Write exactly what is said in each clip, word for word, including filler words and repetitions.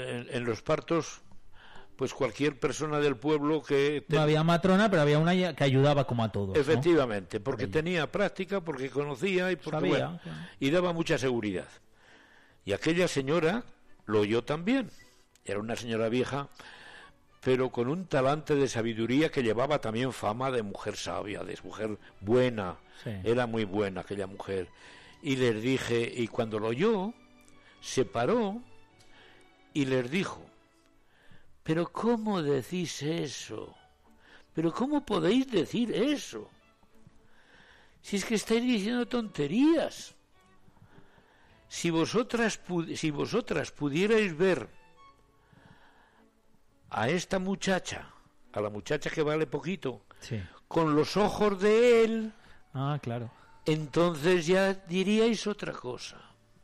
en, en los partos, pues cualquier persona del pueblo que... Te... No había matrona, pero había una que ayudaba como a todos. Efectivamente, ¿no? porque tenía práctica, porque conocía y porque Sabía, bueno, claro. Y daba mucha seguridad. Y aquella señora lo oyó también. Era una señora vieja, pero con un talante de sabiduría que llevaba también fama de mujer sabia, de mujer buena. Sí. Era muy buena aquella mujer. Y les dije, y cuando lo oyó, se paró y les dijo: ¿pero cómo decís eso? ¿Pero cómo podéis decir eso? Si es que estáis diciendo tonterías. Si vosotras, si vosotras pudierais ver a esta muchacha, a la muchacha que vale poquito, sí, con los ojos de él, ah, claro, entonces ya diríais otra cosa.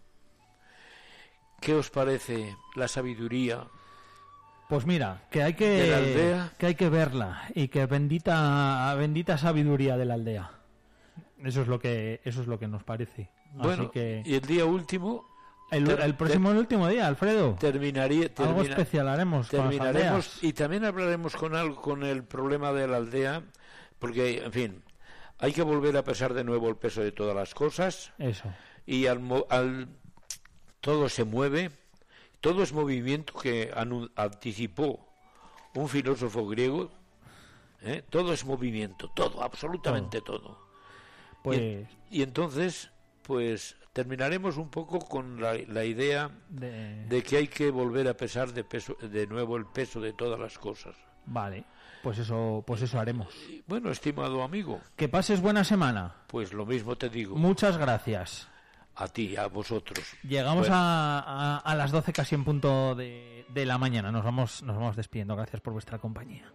¿Qué os parece la sabiduría? Pues mira, que hay que, de la aldea? que hay que verla, y que bendita bendita sabiduría de la aldea. Eso es lo que eso es lo que nos parece. Bueno, así que... y el día último, el, ter, el próximo ter, el último día, Alfredo, terminaría termina, algo especial haremos terminaremos con las aldeas. Y también hablaremos con algo con el problema de la aldea, porque en fin, hay que volver a pesar de nuevo el peso de todas las cosas. Eso. Y al, al todo se mueve, todo es movimiento que anu, anticipó un filósofo griego. ¿eh? Todo es movimiento, todo, absolutamente todo. todo. Pues... Y, y entonces, pues terminaremos un poco con la, la idea de... de que hay que volver a pesar de peso, de nuevo el peso de todas las cosas. Vale, pues eso, pues eso haremos. Y, bueno, estimado amigo, que pases buena semana. Pues lo mismo te digo. Muchas gracias. A ti, a vosotros. Llegamos bueno. a, a, a las doce casi en punto de, de la mañana. Nos vamos, nos vamos despidiendo. Gracias por vuestra compañía.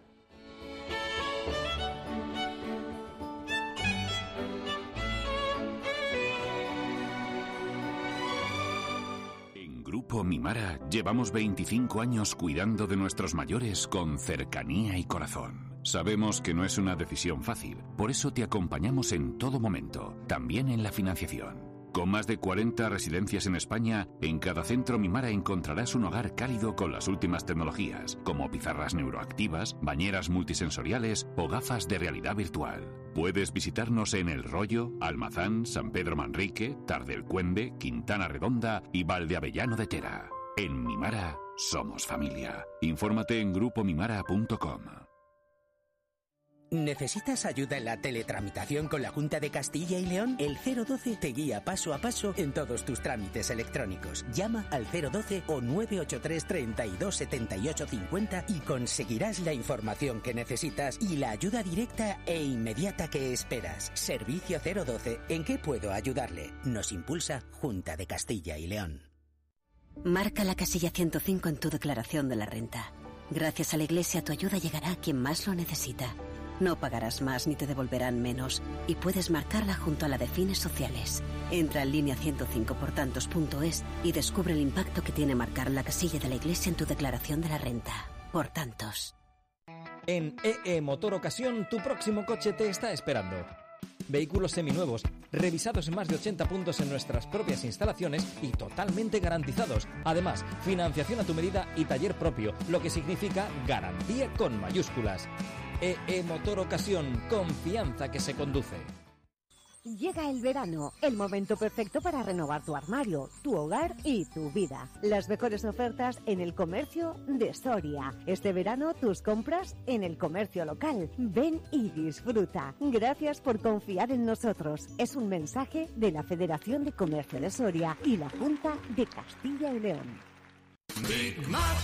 Grupo Mimara llevamos veinticinco años cuidando de nuestros mayores con cercanía y corazón. Sabemos que no es una decisión fácil, por eso te acompañamos en todo momento, también en la financiación. Con más de cuarenta residencias en España, en cada centro Mimara encontrarás un hogar cálido con las últimas tecnologías, como pizarras neuroactivas, bañeras multisensoriales o gafas de realidad virtual. Puedes visitarnos en El Rollo, Almazán, San Pedro Manrique, Tardelcuende, Quintana Redonda y Valdeavellano de Tera. En Mimara somos familia. Infórmate en grupo mimara punto com. ¿Necesitas ayuda en la teletramitación con la Junta de Castilla y León? El cero doce te guía paso a paso en todos tus trámites electrónicos. Llama al cero doce o nueve ocho tres, treinta y dos, setenta y ocho, cincuenta y conseguirás la información que necesitas y la ayuda directa e inmediata que esperas. Servicio cero doce. ¿En qué puedo ayudarle? Nos impulsa Junta de Castilla y León. Marca la casilla ciento cinco en tu declaración de la renta. Gracias a la Iglesia tu ayuda llegará a quien más lo necesita. No pagarás más ni te devolverán menos y puedes marcarla junto a la de fines sociales. Entra en línea ciento cinco por tantos punto es y descubre el impacto que tiene marcar la casilla de la Iglesia en tu declaración de la renta. Por tantos. En E E Motor Ocasión, tu próximo coche te está esperando. Vehículos seminuevos, revisados en más de ochenta puntos en nuestras propias instalaciones y totalmente garantizados. Además, financiación a tu medida y taller propio, lo que significa garantía con mayúsculas. E E Motor Ocasión, confianza que se conduce. Llega el verano, el momento perfecto para renovar tu armario, tu hogar y tu vida. Las mejores ofertas en el comercio de Soria. Este verano tus compras en el comercio local. Ven y disfruta. Gracias por confiar en nosotros. Es un mensaje de la Federación de Comercio de Soria y la Junta de Castilla y León. Big Mac,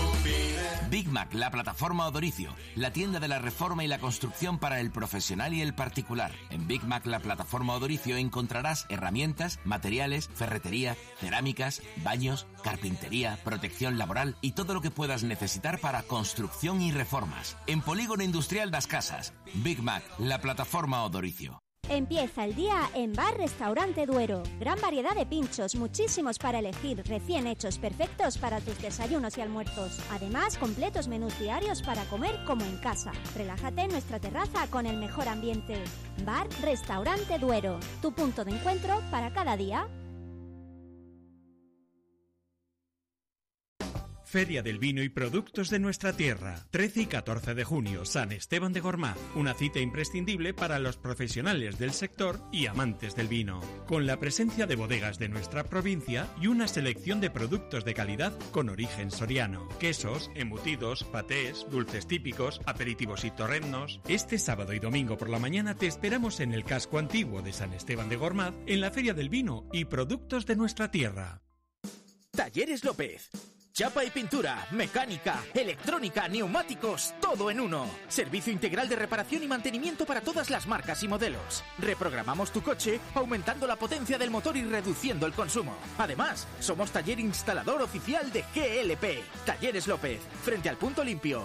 Big Mac, la plataforma Odoricio, la tienda de la reforma y la construcción para el profesional y el particular. En Big Mac, la plataforma Odoricio, encontrarás herramientas, materiales, ferretería, cerámicas, baños, carpintería, protección laboral y todo lo que puedas necesitar para construcción y reformas. En Polígono Industrial Das Casas, Big Mac, la plataforma Odoricio. Empieza el día en Bar Restaurante Duero. Gran variedad de pinchos, muchísimos para elegir, recién hechos, perfectos para tus desayunos y almuerzos. Además, completos menús diarios para comer como en casa. Relájate en nuestra terraza con el mejor ambiente. Bar Restaurante Duero, tu punto de encuentro para cada día. Feria del Vino y Productos de nuestra tierra. trece y catorce de junio, San Esteban de Gormaz. Una cita imprescindible para los profesionales del sector y amantes del vino. Con la presencia de bodegas de nuestra provincia y una selección de productos de calidad con origen soriano. Quesos, embutidos, patés, dulces típicos, aperitivos y torreznos. Este sábado y domingo por la mañana te esperamos en el casco antiguo de San Esteban de Gormaz, en la Feria del Vino y Productos de nuestra tierra. Talleres López. Chapa y pintura, mecánica, electrónica, neumáticos, todo en uno. Servicio integral de reparación y mantenimiento para todas las marcas y modelos. Reprogramamos tu coche aumentando la potencia del motor y reduciendo el consumo. Además, somos taller instalador oficial de G L P. Talleres López, frente al Punto Limpio.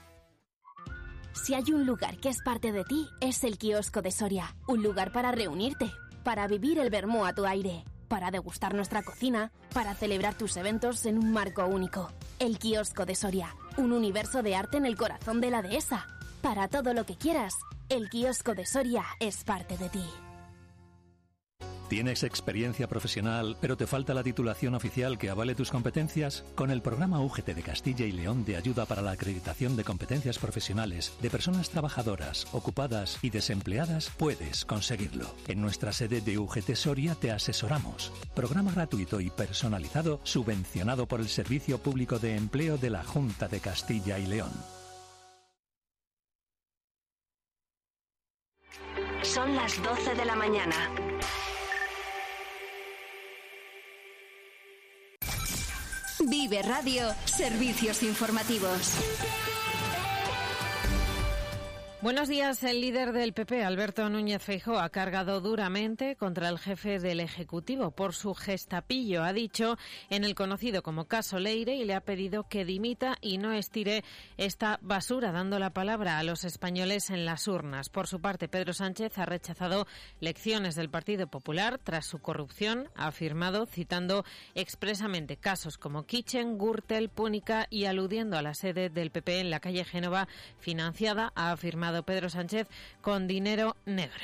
Si hay un lugar que es parte de ti, es el kiosco de Soria. Un lugar para reunirte, para vivir el vermú a tu aire, para degustar nuestra cocina, para celebrar tus eventos en un marco único. El kiosco de Soria, un universo de arte en el corazón de la dehesa. Para todo lo que quieras, el kiosco de Soria es parte de ti. ¿Tienes experiencia profesional, pero te falta la titulación oficial que avale tus competencias? Con el programa U G T de Castilla y León de ayuda para la acreditación de competencias profesionales de personas trabajadoras, ocupadas y desempleadas, puedes conseguirlo. En nuestra sede de U G T Soria te asesoramos. Programa gratuito y personalizado subvencionado por el Servicio Público de Empleo de la Junta de Castilla y León. Son las doce de la mañana. Vive Radio, servicios informativos. Buenos días. El líder del P P, Alberto Núñez Feijóo, ha cargado duramente contra el jefe del Ejecutivo por su gestapillo, ha dicho, en el conocido como caso Leire, y le ha pedido que dimita y no estire esta basura, dando la palabra a los españoles en las urnas. Por su parte, Pedro Sánchez ha rechazado lecciones del Partido Popular tras su corrupción. Ha afirmado, citando expresamente casos como Kitchen, Gürtel, Púnica y aludiendo a la sede del P P en la calle Génova, financiada, ha afirmado Pedro Sánchez, con dinero negro.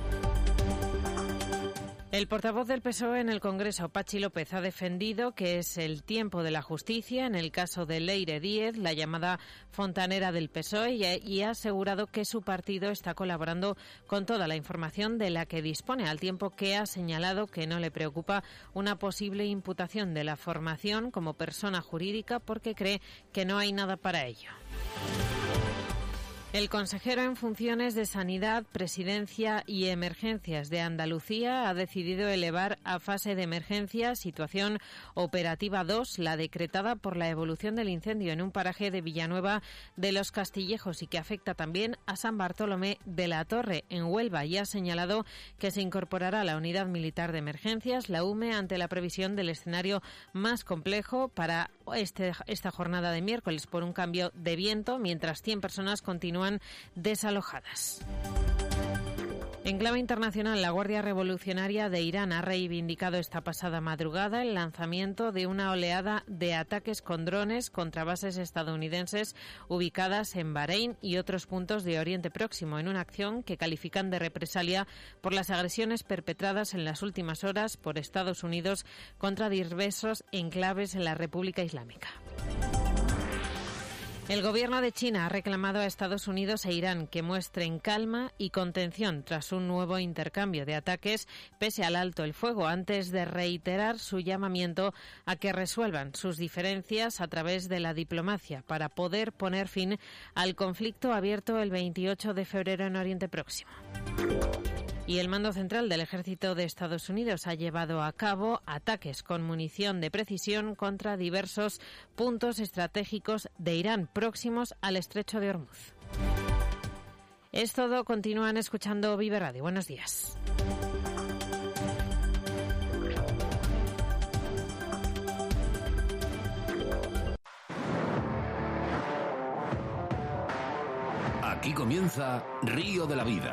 El portavoz del P S O E en el Congreso, Pachi López, ha defendido que es el tiempo de la justicia en el caso de Leire Díez, la llamada fontanera del P S O E, y ha asegurado que su partido está colaborando con toda la información de la que dispone, al tiempo que ha señalado que no le preocupa una posible imputación de la formación como persona jurídica porque cree que no hay nada para ello. El consejero en funciones de Sanidad, Presidencia y Emergencias de Andalucía ha decidido elevar a fase de emergencia situación operativa dos, la decretada por la evolución del incendio en un paraje de Villanueva de los Castillejos y que afecta también a San Bartolomé de la Torre, en Huelva, y ha señalado que se incorporará la Unidad Militar de Emergencias, la U M E, ante la previsión del escenario más complejo para este, esta jornada de miércoles por un cambio de viento, mientras cien personas continúan desalojadas. En clave internacional, la Guardia Revolucionaria de Irán ha reivindicado esta pasada madrugada el lanzamiento de una oleada de ataques con drones contra bases estadounidenses ubicadas en Bahrein y otros puntos de Oriente Próximo, en una acción que califican de represalia por las agresiones perpetradas en las últimas horas por Estados Unidos contra diversos enclaves en la República Islámica. El gobierno de China ha reclamado a Estados Unidos e Irán que muestren calma y contención tras un nuevo intercambio de ataques pese al alto el fuego, antes de reiterar su llamamiento a que resuelvan sus diferencias a través de la diplomacia para poder poner fin al conflicto abierto el veintiocho de febrero en Oriente Próximo. Y el mando central del Ejército de Estados Unidos ha llevado a cabo ataques con munición de precisión contra diversos puntos estratégicos de Irán próximos al Estrecho de Hormuz. Es todo. Continúan escuchando Vive Radio. Buenos días. Aquí comienza Río de la Vida.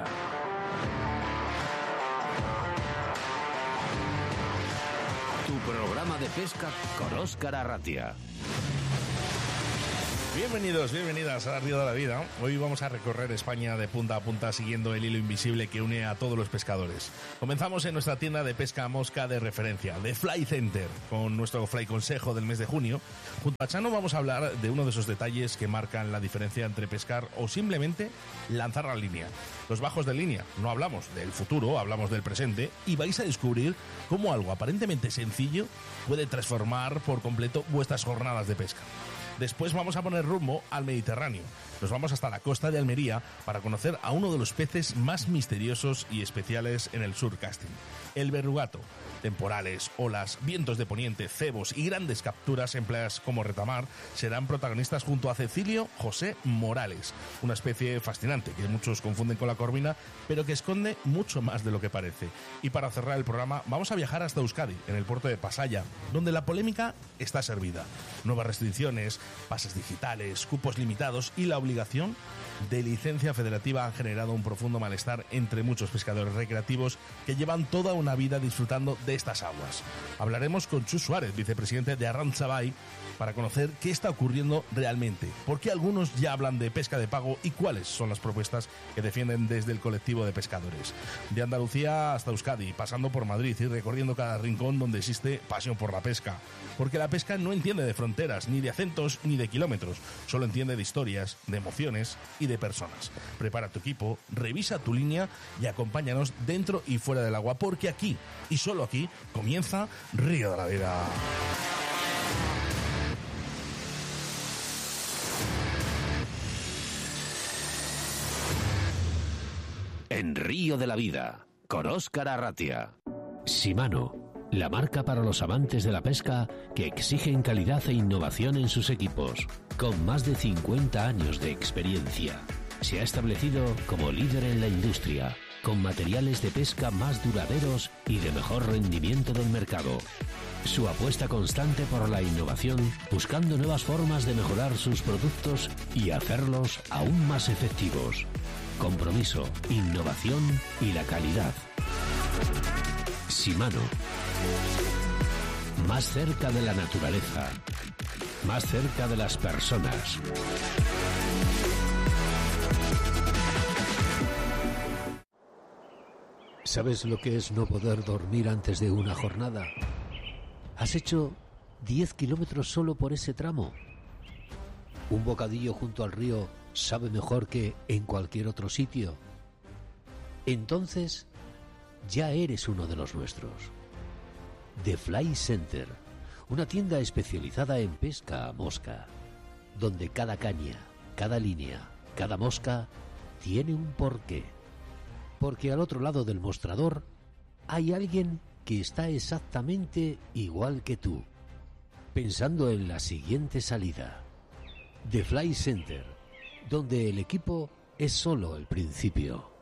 Tu programa de pesca con Óscar Arratia. Bienvenidos, bienvenidas a Río de la Vida. Hoy vamos a recorrer España de punta a punta siguiendo el hilo invisible que une a todos los pescadores. Comenzamos en nuestra tienda de pesca a mosca de referencia, The Fly Center, con nuestro Fly Consejo del mes de junio. Junto a Chano vamos a hablar de uno de esos detalles que marcan la diferencia entre pescar o simplemente lanzar la línea. Los bajos de línea, no hablamos del futuro, hablamos del presente, y vais a descubrir cómo algo aparentemente sencillo puede transformar por completo vuestras jornadas de pesca. Después vamos a poner rumbo al Mediterráneo. Nos vamos hasta la costa de Almería para conocer a uno de los peces más misteriosos y especiales en el surcasting, el verrugato. Temporales, olas, vientos de poniente, cebos y grandes capturas en playas como Retamar serán protagonistas junto a Cecilio José Morales, una especie fascinante que muchos confunden con la corvina, pero que esconde mucho más de lo que parece. Y para cerrar el programa vamos a viajar hasta Euskadi, en el puerto de Pasaya, donde la polémica está servida. Nuevas restricciones, pases digitales, cupos limitados y la obligación de licencia federativa han generado un profundo malestar entre muchos pescadores recreativos que llevan toda una vida disfrutando de estas aguas. Hablaremos con Chus Suárez, vicepresidente de Arrantza Bay, para conocer qué está ocurriendo realmente, por qué algunos ya hablan de pesca de pago y cuáles son las propuestas que defienden desde el colectivo de pescadores. De Andalucía hasta Euskadi, pasando por Madrid y recorriendo cada rincón donde existe pasión por la pesca. Porque la pesca no entiende de fronteras, ni de acentos, ni de kilómetros. Solo entiende de historias, de emociones y de personas. Prepara tu equipo, revisa tu línea y acompáñanos dentro y fuera del agua, porque aquí, y solo aquí, comienza Río de la Vida. En Río de la Vida, con Óscar Arratia. Shimano, la marca para los amantes de la pesca que exigen calidad e innovación en sus equipos. Con más de cincuenta años de experiencia, se ha establecido como líder en la industria, con materiales de pesca más duraderos y de mejor rendimiento del mercado. Su apuesta constante por la innovación, buscando nuevas formas de mejorar sus productos y hacerlos aún más efectivos. Compromiso, innovación y la calidad. Shimano. Más cerca de la naturaleza. Más cerca de las personas. ¿Sabes lo que es no poder dormir antes de una jornada? ¿Has hecho diez kilómetros solo por ese tramo? ¿Un bocadillo junto al río sabe mejor que en cualquier otro sitio? Entonces, ya eres uno de los nuestros. The Fly Center, una tienda especializada en pesca a mosca, donde cada caña, cada línea, cada mosca tiene un porqué. Porque al otro lado del mostrador hay alguien que está exactamente igual que tú, pensando en la siguiente salida. The Fly Center, donde el equipo es solo el principio.